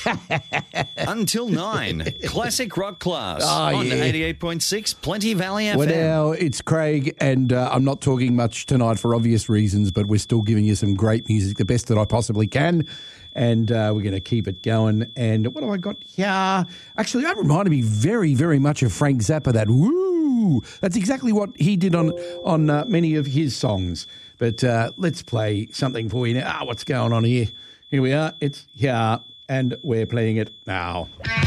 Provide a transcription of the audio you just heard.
Until 9, Classic Rock Class on yeah. 88.6 Plenty Valley FM. Well, now it's Craig, and I'm not talking much tonight for obvious reasons, but we're still giving you some great music, the best that I possibly can, and we're going to keep it going. And what have I got here? Actually, that reminded me very, very much of Frank Zappa, that woo! That's exactly what he did on many of his songs. But let's play something for you now. What's going on here? Here we are. It's here, and we're playing it now.